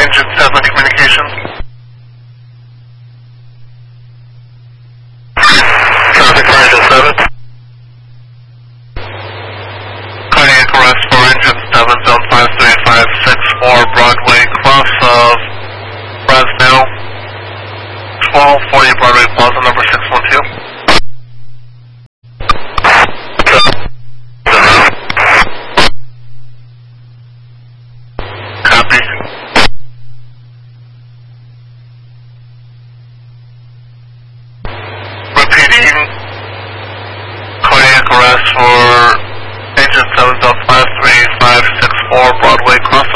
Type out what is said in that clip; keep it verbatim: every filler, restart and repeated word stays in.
Engine seven communications. Traffic for Engine seven. Cardiac arrest for Engine seven, zone five three five six four, Broadway, cross of Fresno, twelve forty Broadway Plaza, number six one two. Copy. Repeating, cardiac arrest for Engine seven, zone five three five six four, Broadway, cross